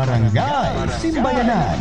Barangay Simbayanan.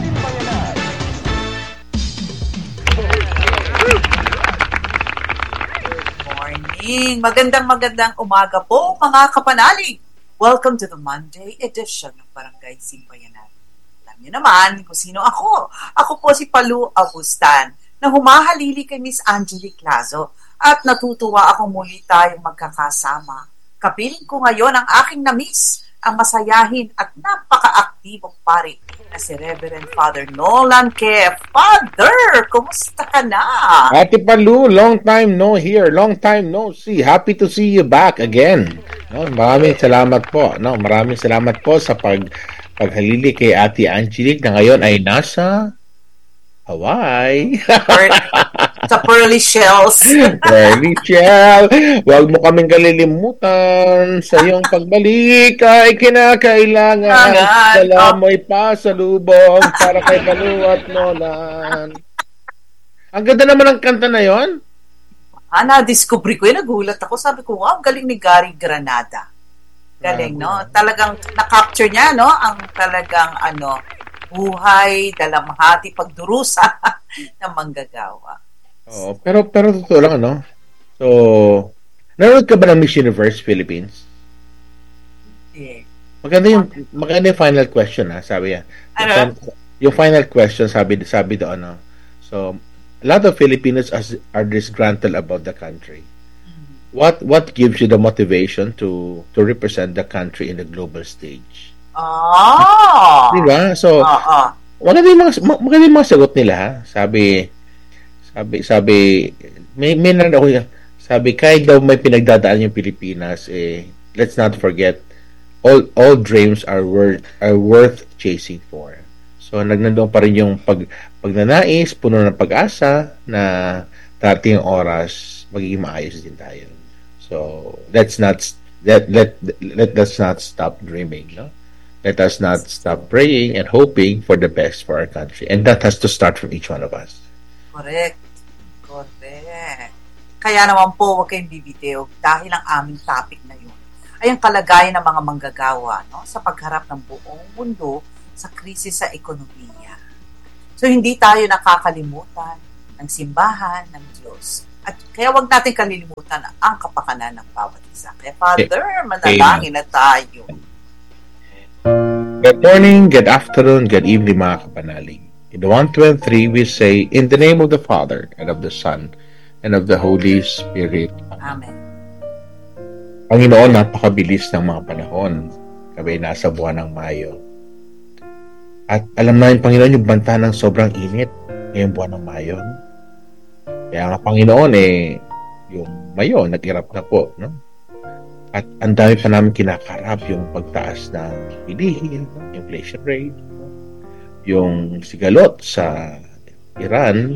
Morning! Magandang umaga po mga kapanalig! Welcome to the Monday edition ng Barangay Simbayanan. Alam niyo naman kung sino ako. Ako po si Palu Abustan na humahalili kay Miss Angelique Lazo at natutuwa akong muli tayong magkakasama. Kapiling ko ngayon ang aking na-miss, ang masayahin at napaka-aktibong pari na si Reverend Father Nolan K. Father, kumusta ka na? Ate Palu, long time no hear, long time no see. Happy to see you back again. No, maraming salamat po. No, maraming salamat po sa paghalili kay Ate Angelique na ngayon ay nasa Hawaii. Sa Pearly Shells. Pearly Shell. Huwag mo kaming kalilimutan. Sa iyong pagbalik ay kinakailangan. Dala mo'y pasalubong para kay Palu at Nolan. Ang ganda naman ang kanta na yon. Na-discovery ko yun. Nagulat ako. Sabi ko, wow, galing ni Gary Granada. Galing, no? Talagang na-capture niya, no? Ang talagang, buhay, dalamhati, pagdurusa ng manggagawa. Oo, pero totoo lang, So, nanonood ka ba ng Miss Universe Philippines? Yeah. Maganda yung final question, sabi yan. Yung final question, sabi doon, So, a lot of Filipinos are disgruntled about the country. What gives you the motivation to represent the country in the global stage? Diba? So, maganda yung mga sagot nila, ha? Sabi, may nanonood ako yan. Sabi, kahit daw may pinagdadaan yung Pilipinas, let's not forget, all dreams are worth chasing for. So, nandoon pa rin yung pagnanais, puno ng pag-asa na darating ang oras, magiging maayos din tayo. So, let us not stop dreaming, no? Let us not stop praying and hoping for the best for our country. And that has to start from each one of us. Correct. Kaya naman po, huwag kayong bibitiw dahil ang aming topic na yun ay ang kalagayan ng mga manggagawa, no? Sa pagharap ng buong mundo sa krisis sa ekonomiya. So, hindi tayo nakakalimutan ng simbahan ng Diyos. At kaya huwag natin kalilimutan ang kapakanan ng bawat isa. Kaya, Father, manalangin na tayo. Good morning, good afternoon, good evening, mga kapanalig. In the 1, 2, and 3, we say, in the name of the Father, and of the Son, and of the Holy Spirit. Amen. Panginoon, napakabilis ng mga panahon. Kami nasa buwan ng Mayo. At alam namin, Panginoon, yung banta ng sobrang init ngayong buwan ng Mayo. Kaya nga, Panginoon, yung Mayo, nag-irap na po, no? At ang dami pa namin kinakarap, yung pagtaas ng bilihin, inflation rate, yung sigalot sa Iran,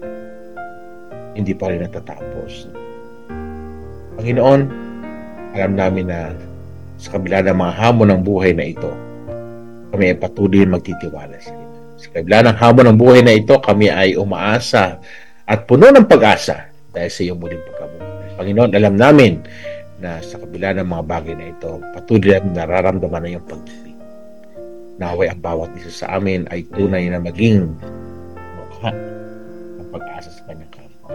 hindi pa rin natatapos. Panginoon, alam namin na sa kabila ng mga hamon ng buhay na ito, kami ay patuloy magtitiwala sa iyo. Sa kabila ng hamon ng buhay na ito, kami ay umaasa at puno ng pag-asa dahil sa iyong muling pagkabuhay. Panginoon, alam namin na sa kabila ng mga bagay na ito, patuloy namin nararamdaman na iyong pag-ibig. Naway ang bawat isa sa amin ay tunay na maging mukha ng pag-asa sa kanyang kapwa.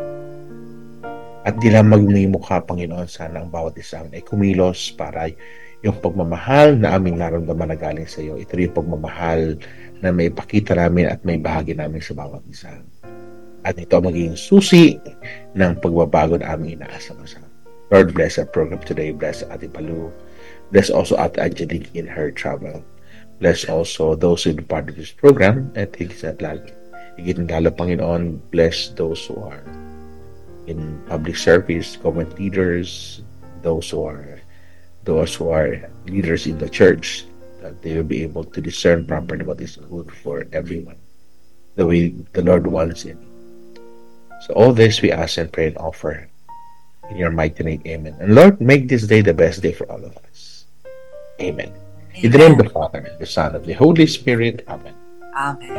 At di lang maging mukha, Panginoon, sana ang bawat isa amin ay kumilos para yung pagmamahal na aming naramdaman na galing sa iyo. Ito rin yung pagmamahal na may ipakita namin at may bahagi namin sa bawat isa. At ito ang magiging susi ng pagbabago na aming inaasama. Lord, bless our program today. Bless Ate Palu. Bless also Ate Angelique in her travel. Bless also those who are part of this program. At higit ng lalo, Panginoon, bless those who are in public service, government leaders, those who are leaders in the church, that they will be able to discern properly what is good for everyone, the way the Lord wants it. So all this we ask and pray and offer in your mighty name. Amen. And Lord, make this day the best day for all of us. Amen. In the name of the Father, the Son, and the Holy Spirit. Amen. Amen.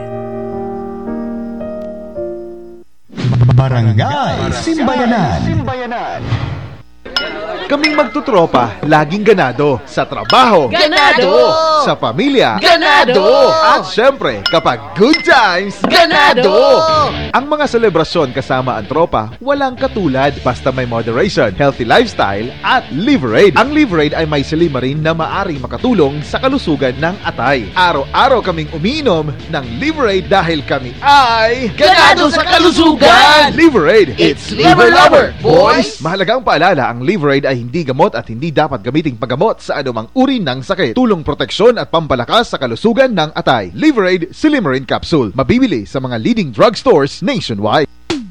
Barangay Simbayanan. Kaming magtutropa, laging ganado. Sa trabaho, Ganado! Sa pamilya, Ganado! At syempre, kapag good times, Ganado! Ang mga selebrasyon kasama ang tropa, walang katulad basta may moderation, healthy lifestyle, at Liverade. Ang Liverade ay may silimarin na maaring makatulong sa kalusugan ng atay. Araw-araw kaming umiinom ng Liverade dahil kami ay Ganado sa kalusugan! Liverade! It's Liver Lover, boys! Mahalagang paalala, ang Liverade ay hindi gamot at hindi dapat gamiting paggamot sa anumang uri ng sakit. Tulong proteksyon at pampalakas sa kalusugan ng atay. Liverade Silimarin Capsule. Mabibili sa mga leading drugstores nationwide.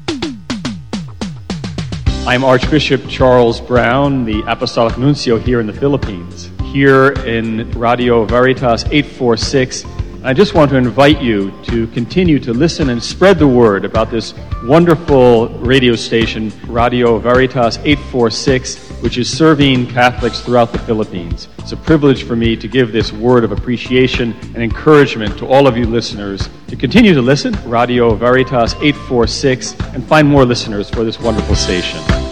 I'm Archbishop Charles Brown, the Apostolic Nuncio here in the Philippines, here in Radio Veritas 846. I just want to invite you to continue to listen and spread the word about this wonderful radio station, Radio Veritas 846, which is serving Catholics throughout the Philippines. It's a privilege for me to give this word of appreciation and encouragement to all of you listeners to continue to listen, Radio Veritas 846, and find more listeners for this wonderful station.